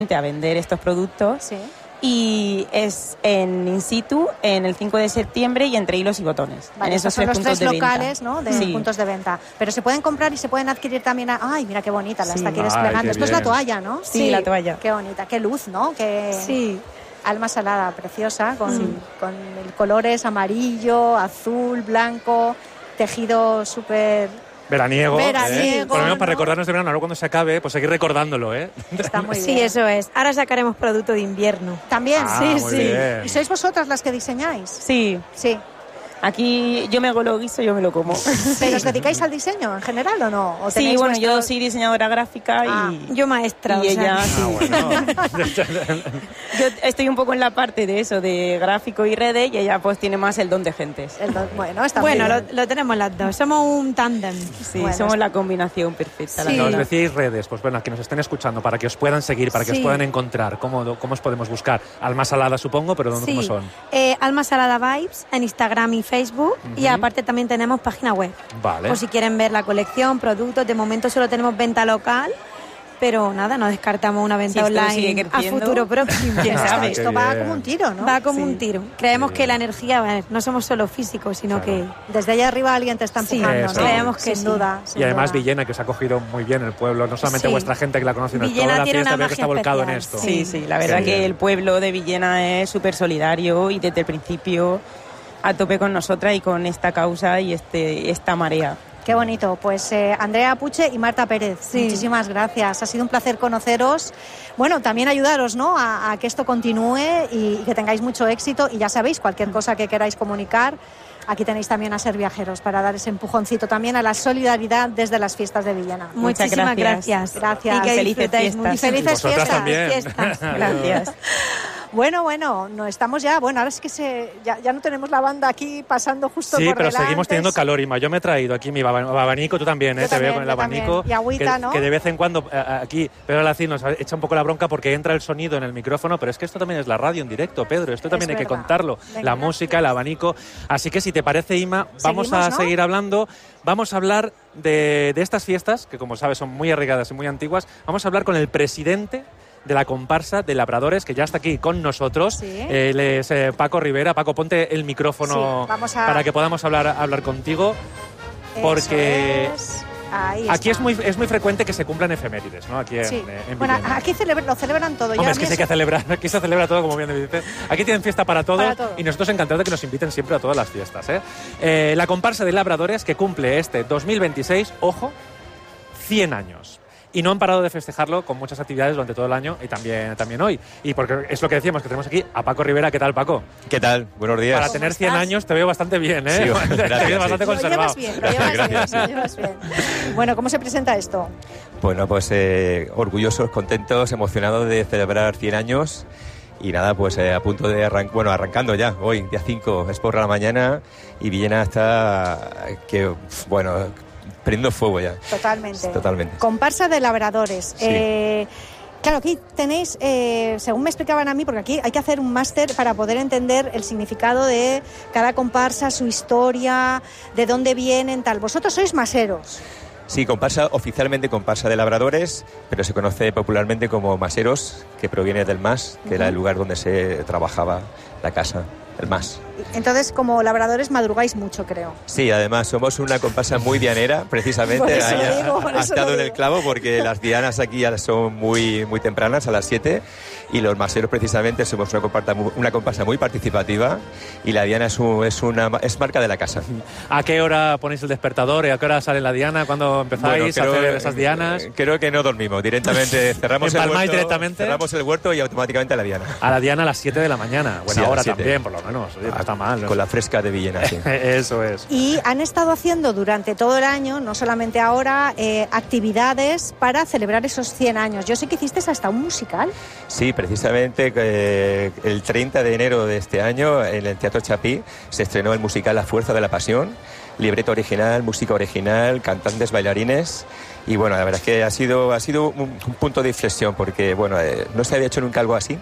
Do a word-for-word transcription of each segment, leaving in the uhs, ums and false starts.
a vender estos productos. Sí. Y es en in situ, en el cinco de septiembre y entre Hilos y Botones. Vale, en esos son tres los puntos tres de locales, venta. ¿no? De Sí. puntos de venta. Pero se pueden comprar y se pueden adquirir también. A... Ay, mira qué bonita, la Sí. está aquí Ay, desplegando. qué Esto es bien. la toalla, ¿no? Sí, la toalla. Qué bonita, qué luz, ¿no? Qué Sí. alma salada, preciosa, con, Sí. con el colores amarillo, azul, blanco, tejido súper... Veraniego, Veraniego, ¿eh? Por lo menos para ¿no? recordarnos de verano, ahora cuando se acabe, pues seguir recordándolo, ¿eh? Está muy bien. Sí, eso es. Ahora sacaremos producto de invierno. También, Ah, sí, muy sí. bien. ¿Y sois vosotras las que diseñáis? Sí. Sí. Aquí yo me hago lo guiso, yo me lo como. ¿Pero os dedicáis al diseño en general o no? ¿O Sí, tenéis bueno, vuestro- yo soy diseñadora gráfica Ah, y... Yo maestra, y o sea, ella, que- sí. Ah, bueno. Yo estoy un poco en la parte de eso, de gráfico y redes, y ella pues tiene más el don de gentes. El do- Bueno, está Bueno, muy lo, bien. lo tenemos las dos. Somos un tándem. Sí, Bueno, somos es- la combinación perfecta. Sí. la Nos verdad. decíais redes, pues bueno, que nos estén escuchando, para que os puedan seguir, para que Sí. os puedan encontrar. ¿Cómo, cómo os podemos buscar? Alma Salada, supongo, pero ¿dónde, Sí. ¿cómo son? Eh, Alma Salada Vibes en Instagram y Facebook. Y Ujú. aparte también tenemos página web. Vale. Por si quieren ver la colección, productos. De momento solo tenemos venta local. Pero nada, no descartamos una venta Si esto sigue online a creciendo, futuro próximo. quién Ah, sabe. qué Esto va bien. como un tiro, ¿no? Va como Sí. un tiro. Creemos Qué que la bien. energía, a ver, no somos solo físicos, sino Claro. que... Desde allá arriba alguien te está Sí, empujando, eso ¿no? creemos que sin sí. duda. sin Y además duda. Villena, que os ha cogido muy bien el pueblo, no solamente Sí. vuestra gente que la conoce, sino Villena toda la tiene fiesta, una veo que está magia volcado en especial, esto. Sí, sí, la verdad Qué que bien. el pueblo de Villena es súper solidario y desde el principio a tope con nosotras y con esta causa y este esta marea. Qué bonito. Pues eh, Andrea Puche y Marta Pérez, Sí. muchísimas gracias. Ha sido un placer conoceros. Bueno, también ayudaros, ¿no? A, a que esto continúe y, y que tengáis mucho éxito. Y ya sabéis, cualquier cosa que queráis comunicar, aquí tenéis también a Ser Viajeros para dar ese empujoncito también a la solidaridad desde las fiestas de Villena. Muchas Muchísimas gracias. gracias. Gracias. Y que Felices disfrutéis fiestas. mucho. Y felices Vosotras fiestas. también. Fiestas. Gracias. Bueno, bueno, no estamos ya. Bueno, ahora es que se, ya, ya no tenemos la banda aquí pasando justo Sí, por pero delante. seguimos teniendo calor, Ima. Yo me he traído aquí mi baba- abanico, tú también, ¿eh? Yo Te también, veo con el yo también. abanico. Y agüita, que, ¿no? que de vez en cuando eh, aquí Pedro Alacín nos echa un poco la bronca porque entra el sonido en el micrófono, pero es que esto también es la radio en directo, Pedro. Esto también Es hay que verdad. contarlo. Venga. La música, el abanico. Así que si te parece, Ima, vamos Seguimos, a ¿no? seguir hablando. Vamos a hablar de, de estas fiestas, que como sabes son muy arraigadas y muy antiguas. Vamos a hablar con el presidente de la comparsa de Labradores, que ya está aquí con nosotros. Sí. Él es eh, Paco Rivera. Paco, ponte el micrófono Sí, vamos a- para que podamos hablar, hablar contigo. Eso Porque es. Ahí aquí está. es muy, es muy frecuente que se cumplan efemérides, ¿no? Aquí en, Sí. eh, en Bueno, Villena. aquí celebra- lo celebran todo. Yo Hombre, a es mí que sí hay que eso- celebrar, aquí se celebra todo, como bien me dice. Aquí tienen fiesta para todo, Para todo. y nosotros encantados de que nos inviten siempre a todas las fiestas, ¿eh? Eh, la comparsa de Labradores, que cumple este dos mil veintiséis, ojo, cien años. Y no han parado de festejarlo con muchas actividades durante todo el año y también, también hoy. Y porque es lo que decíamos, que tenemos aquí a Paco Rivera. ¿Qué tal, Paco? ¿Qué tal? Buenos días. Para ¿Cómo tener cien estás? años te veo bastante bien, ¿eh? Sí, te gracias, veo sí. bastante Lo conservado. llevas bien, lo llevas Gracias. bien, lo llevas bien. Bueno, ¿cómo se presenta esto? Bueno, pues eh, orgullosos, contentos, emocionados de celebrar cien años. Y nada, pues eh, a punto de arrancar, bueno, arrancando ya, hoy, día cinco, es por la mañana. Y Villena está, que, bueno, prendiendo fuego ya. Totalmente. Totalmente. Comparsa de Labradores. Sí. Eh, claro, aquí tenéis, eh, según me explicaban a mí, porque aquí hay que hacer un máster para poder entender el significado de cada comparsa, su historia, de dónde vienen, tal. Vosotros sois maseros. Sí, comparsa, oficialmente comparsa de Labradores, pero se conoce popularmente como maseros, que proviene del mas, que era el lugar donde se trabajaba la casa, el mas. Entonces, como labradores, madrugáis mucho, creo. Sí, además somos una comparsa muy dianera, precisamente. Por eso Ahí ha- digo, por ha eso estado lo en el digo. clavo porque las dianas aquí ya son muy, muy tempranas, a las siete, y los maseros precisamente somos una comparsa, mu- una comparsa muy participativa, y la diana es, un- es, una, es marca de la casa. ¿A qué hora ponéis el despertador y a qué hora sale la diana? ¿Cuándo empezáis Bueno, a creo- hacer esas dianas? Creo que no dormimos, directamente cerramos el ¿Empalmáis huerto, directamente? cerramos el huerto y automáticamente a la diana. A la diana a las siete de la mañana. Buena Sí, a las hora siete. también, por lo menos. Oye, no está mal, ¿no? Con la fresca de Villena, sí. Eso es. Y han estado haciendo durante todo el año, no solamente ahora, eh, actividades para celebrar esos cien años. Yo sé que hicisteis hasta un musical. Sí, precisamente eh, el treinta de enero de este año en el Teatro Chapí se estrenó el musical La Fuerza de la Pasión, libreto original, música original, cantantes, bailarines. Y bueno, la verdad es que ha sido, ha sido un, un punto de inflexión porque bueno, eh, no se había hecho nunca algo así. Uh-huh.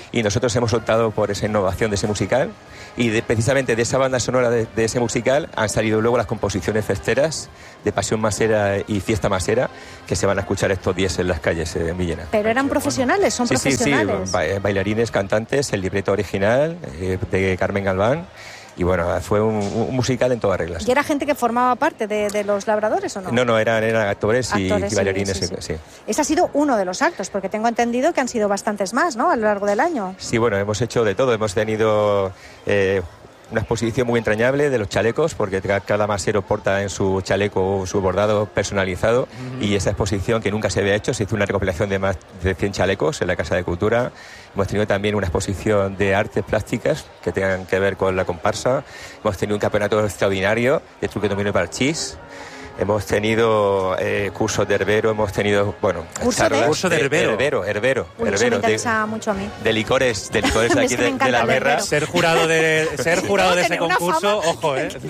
y nosotros hemos optado por esa innovación de ese musical, y de, precisamente de esa banda sonora de, de ese musical han salido luego las composiciones festeras de Pasión Masera y Fiesta Masera, que se van a escuchar estos días en las calles eh, en Villena. Pero eran profesionales, son sí, profesionales. Sí, sí, ba- bailarines, cantantes, el libreto original eh, de Carmen Galván. Y bueno, fue un, un musical en todas reglas. ¿Y era gente que formaba parte de, de los labradores o no? No, no, eran, eran actores, y, Actores, y bailarines. sí, sí, sí. Sí. Ese ha sido uno de los actos, porque tengo entendido que han sido bastantes más, ¿no?, a lo largo del año. Sí, bueno, hemos hecho de todo. Hemos tenido eh, una exposición muy entrañable de los chalecos, porque cada masero porta en su chaleco su bordado personalizado, uh-huh. y esa exposición que nunca se había hecho, se hizo una recopilación de más de cien chalecos en la Casa de Cultura. Hemos tenido también una exposición de artes plásticas que tengan que ver con la comparsa. Hemos tenido un campeonato extraordinario de truque dominó y parchís. Hemos tenido eh, cursos de herbero, hemos tenido, bueno... ¿Curso de? Curso de herbero. Herbero, herbero. Uy, herbero eso me interesa de, mucho a mí. De licores, de licores de aquí Es que me de, de la encanta el guerra. herbero. Ser jurado de, ser jurado de ese Tener una concurso, fama. ojo, ¿eh?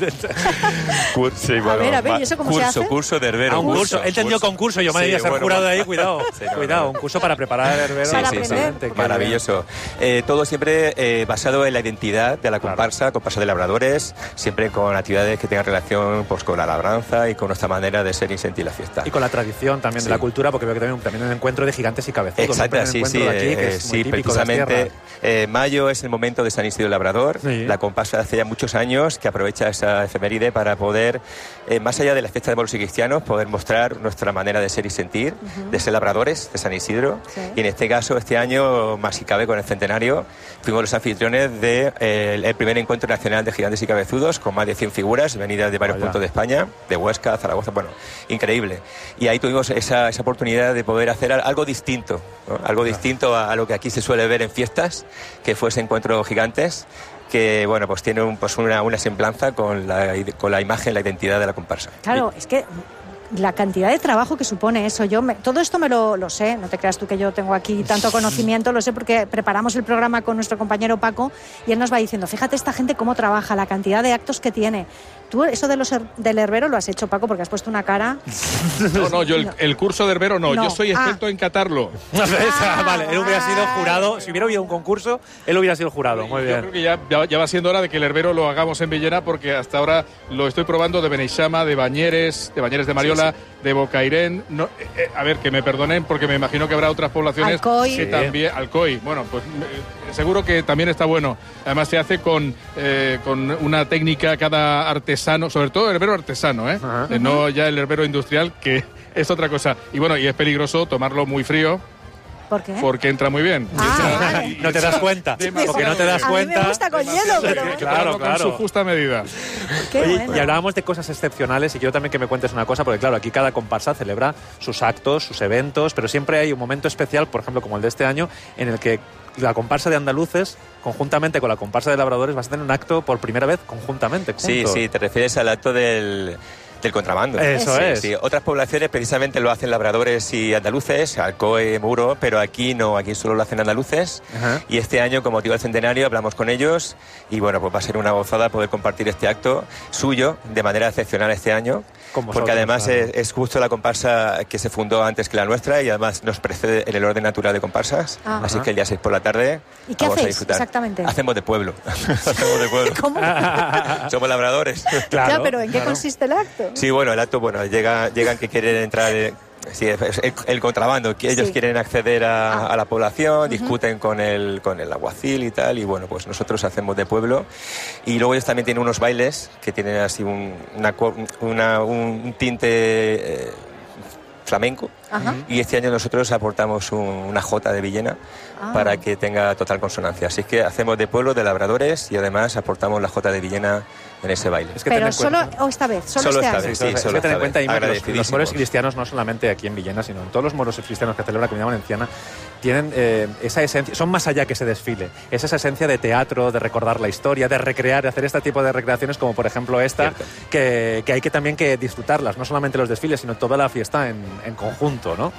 Cur- sí, bueno, ver, a ver, va- ¿y eso cómo curso, se hace? Curso de herbero. Ah, un curso. He entendido concurso. Yo me Sí, diría ser bueno, jurado de ahí, bueno. cuidado. Sí, no, cuidado, no. un curso para preparar el herbero. Sí, Para sí, sí. aprender. Qué Maravilloso. Eh, todo siempre eh, basado en la identidad de la Claro. comparsa, comparsa de labradores, siempre con actividades que tengan relación pues, con la labranza y con nuestra manera de ser y sentir la fiesta. Y con la tradición también Sí. de la cultura, porque veo que también, también un encuentro de gigantes y cabezudos. Exacto, un sí, encuentro sí, de aquí, que eh, es muy sí, típico de las precisamente tierras. eh, mayo es el momento de San Isidro Labrador, Sí. la comparsa hace ya muchos años que aprovecha esa efeméride para poder, eh, más allá de la fiesta de moros y cristianos, poder mostrar nuestra manera de ser y sentir, uh-huh. de ser labradores de San Isidro, sí. y en este caso, este año, más si cabe con el centenario, fuimos los anfitriones del de, eh, el primer encuentro nacional de gigantes y cabezudos, con más de cien figuras venidas de varios Vaya. puntos de España, de Huesca, Zaragoza, bueno, increíble. Y ahí tuvimos esa, esa oportunidad de poder hacer algo distinto, ¿no? Algo claro. distinto a, a lo que aquí se suele ver en fiestas, que fue ese encuentro gigantes, que bueno, pues tiene un, pues una, una semblanza con la, con la imagen, la identidad de la comparsa. Claro, es que la cantidad de trabajo que supone eso, yo me, todo esto me lo, lo sé, no te creas tú que yo tengo aquí tanto conocimiento, lo sé porque preparamos el programa con nuestro compañero Paco y él nos va diciendo, fíjate esta gente cómo trabaja, la cantidad de actos que tiene. Tú eso de los her- del herbero lo has hecho, Paco, porque has puesto una cara... No, no, yo el, el curso de herbero no, No. yo soy experto Ah. en catarlo. Ah, vale, él hubiera sido vale. jurado. Si hubiera habido un concurso, él hubiera sido jurado. Muy Yo bien. creo que ya, ya, ya va siendo hora de que el herbero lo hagamos en Villena, porque hasta ahora lo estoy probando de Beneixama, de Bañeres, de Bañeres de Mariola, sí, sí. de Bocairén. No, eh, eh, a ver, que me perdonen, porque me imagino que habrá otras poblaciones Alcoy. que Sí. también... Alcoy, bueno, pues eh, seguro que también está bueno. Además se hace con, eh, con una técnica cada artesano, sobre todo herbero artesano, ¿eh? Ajá. Eh, no ya el herbero industrial, que es otra cosa. Y bueno, y es peligroso tomarlo muy frío, ¿Por qué? porque entra muy bien. Ah, vale. No te das cuenta. Demasiado Porque no te das A mí cuenta. me gusta con hielo, pero... Hay que Claro, tomarlo claro. con su justa medida. Qué Oye, bueno. y hablábamos de cosas excepcionales y quiero también que me cuentes una cosa, porque claro, aquí cada comparsa celebra sus actos, sus eventos, pero siempre hay un momento especial, por ejemplo, como el de este año, en el que la comparsa de andaluces, conjuntamente con la comparsa de labradores, vas a tener un acto por primera vez conjuntamente. Sí, juntos. sí, te refieres al acto del... del contrabando. Eso Sí, es. sí. Otras poblaciones precisamente lo hacen labradores y andaluces, Alcoy, Muro, pero aquí no, aquí solo lo hacen andaluces. Ajá. Y este año, con motivo del centenario, hablamos con ellos y bueno, pues va a ser una gozada poder compartir este acto suyo de manera excepcional este año. Con Porque vosotros, además claro. es, es justo la comparsa que se fundó antes que la nuestra y además nos precede en el orden natural de comparsas. Ah. Así Ajá. que el día seis por la tarde ¿Y qué vamos a hacéis disfrutar. exactamente? Hacemos de pueblo. Hacemos de pueblo. ¿Cómo? Somos labradores. Claro, ya, pero ¿en qué claro. consiste el acto? Sí, bueno, el acto, bueno, llega, llegan que quieren entrar, eh, sí, es el, el contrabando, que ellos Sí. quieren acceder a, Ah. a la población, discuten con el, con el alguacil y tal, y bueno, pues nosotros hacemos de pueblo. Y luego ellos también tienen unos bailes que tienen así un, una, una- un tinte eh, flamenco. Ajá. Y este año nosotros aportamos un- una jota de Villena Ah. para que tenga total consonancia. Así que hacemos de pueblo, de labradores y además aportamos la jota de Villena en ese baile. Es que ten Pero en solo, cuenta- o esta vez, solo, Solo este esta año. vez. Sí, Sí, es solo que ten en esta cuenta, vez. Ima, que los, los Agradecidísimos. moros cristianos, no solamente aquí en Villena, sino en todos los moros cristianos que celebra la Comunidad Valenciana, tienen eh, esa esencia, son más allá que ese desfile, es esa esencia de teatro, de recordar la historia, de recrear, de hacer este tipo de recreaciones como por ejemplo esta, que, que hay que también que disfrutarlas, no solamente los desfiles, sino toda la fiesta en, en conjunto, ¿no?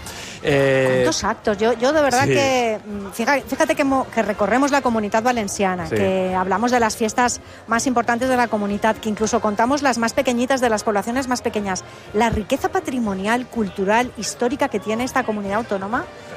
Eh, ¿Cuántos actos? Yo, yo de verdad sí. que... mm, Fíjate, fíjate que, mo- que recorremos la Comunidad Valenciana, Sí. que hablamos de las fiestas más importantes de la comunidad, que incluso contamos las más pequeñitas de las poblaciones más pequeñas. La riqueza patrimonial, cultural, histórica que tiene esta comunidad autónoma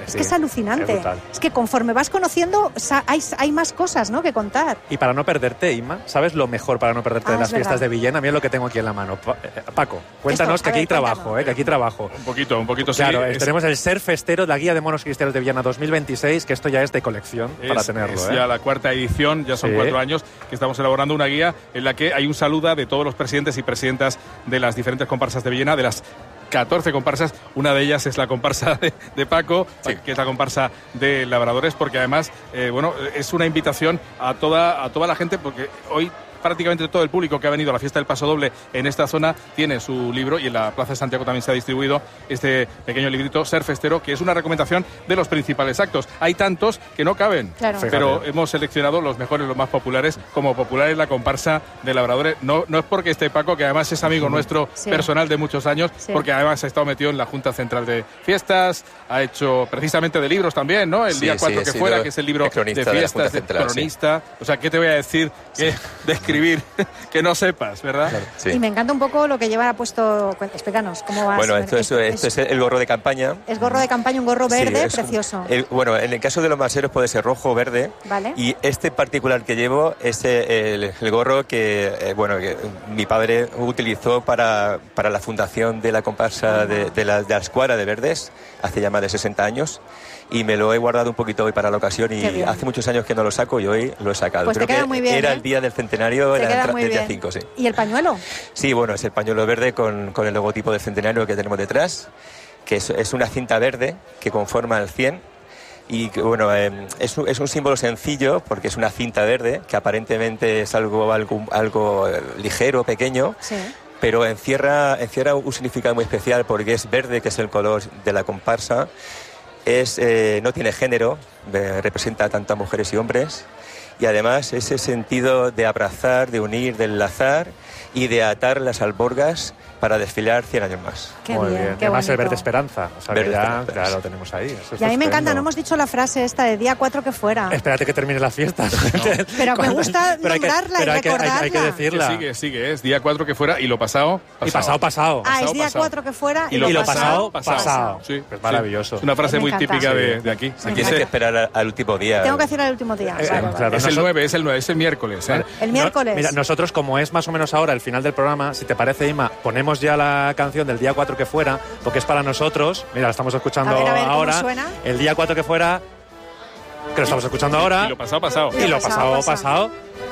Es sí, que es alucinante. es brutal. Es que conforme vas conociendo, sa- hay, hay más cosas, ¿no?, que contar. Y para no perderte, Inma, ¿sabes lo mejor para no perderte Ah, de las es fiestas verdad. de Villena? A mí es lo que tengo aquí en la mano. Pa- eh, Paco, cuéntanos Esto, que a aquí hay ver, trabajo, cuéntanos. eh, que aquí hay trabajo. Un poquito, un poquito, sí. Claro, eh, Es- tenemos el Ser Festero, la Guía de Monos Cristianos de Villena dos mil veintiséis, que esto ya es de colección para Es- tenerlo. es ¿eh? ya la cuarta edición, ya son Sí. cuatro años que estamos elaborando una guía en la que hay un saludo de todos los presidentes y presidentas de las diferentes comparsas de Villena, de las catorce comparsas. Una de ellas es la comparsa de, de Paco, Sí. que es la comparsa de Labradores, porque además, eh, bueno, es una invitación a toda, a toda la gente, porque hoy prácticamente todo el público que ha venido a la fiesta del Paso Doble en esta zona tiene su libro, y en la Plaza de Santiago también se ha distribuido este pequeño librito, Ser Festero, que es una recomendación de los principales actos. Hay tantos que no caben, Claro. pero Fíjate. hemos seleccionado los mejores, los más populares. Como popular es la comparsa de Labradores. No, no es porque esté Paco, que además es amigo nuestro Sí. personal de muchos años, Sí. porque además ha estado metido en la Junta Central de Fiestas, ha hecho precisamente de libros también, ¿no? El Sí, día sí, cuatro he que sido fuera, que es el libro el cronista de de la fiestas, Junta de Central, sí. cronista. O sea, ¿qué te voy a decir que describir que no sepas, verdad? Sí. Y me encanta un poco lo que lleva puesto. Explícanos, ¿cómo vas? Bueno, esto, es, esto es el gorro de campaña. es gorro de campaña, un gorro Sí, verde, es un- precioso. el- bueno, en el caso de los maseros puede ser rojo o verde. Vale. Y este particular que llevo es eh, el, el gorro que, eh, bueno, que mi padre utilizó para, para la fundación de la comparsa de, de la, de la Escuadra de Verdes hace ya más de sesenta años. Y me lo he guardado un poquito hoy para la ocasión, y Qué bien. hace muchos años que no lo saco y hoy lo he sacado. Pues te Creo queda que muy bien, era ¿eh? el día del centenario, Te era queda el, tra- muy del día bien. cinco, sí. ¿Y el pañuelo? Sí, bueno, es el pañuelo verde con, con el logotipo del centenario que tenemos detrás, que es, es una cinta verde que conforma el cien. Y que, bueno, eh, es, un- es un símbolo sencillo porque es una cinta verde que aparentemente es algo, algo, algo eh, ligero, pequeño, Sí. pero encierra, encierra un significado muy especial porque es verde, que es el color de la comparsa. Es, eh, no tiene género, eh, representa tanto a mujeres y hombres, y además ese sentido de abrazar, de unir, de enlazar y de atar las alborgas para desfilar cien años más. Qué Muy bien, bien. qué Además, el bonito. Verde Esperanza. O sea, que Verde ya, Esperanza, ya sí. lo tenemos ahí. Eso Y a está mí me encanta, estupendo. no hemos dicho la frase esta de día cuatro que fuera. Espérate que termine las fiestas. Pero me gusta Pero hay que- nombrarla y pero hay que- hay que- hay que recordarla. decirla. Que sigue, sigue, es día cuatro que fuera y lo pasado, Y pasado, pasado. Ah, es pasado, día pasado. cuatro que fuera y, Y lo, y lo pasado, pasado, pasado. Sí, Es maravilloso. Es una frase Me muy encanta. típica de, Sí. de aquí. Me Aquí Tienes que se- esperar a- al último día. Tengo que hacer el último día. Eh, Vale, vale. claro. es el Nosotros- nueve, es el nueve, es el miércoles, ¿eh? El No, miércoles. mira, nosotros, como es más o menos ahora el final del programa, si te parece, Ima, ponemos ya la canción del día cuatro que fuera, porque es para nosotros. Mira, la estamos escuchando A ver, a ver, ¿cómo ahora. suena? El día cuatro que fuera, que lo estamos escuchando ahora. Y lo pasado, pasado. Y lo pasado, pasado, pasado. pasado.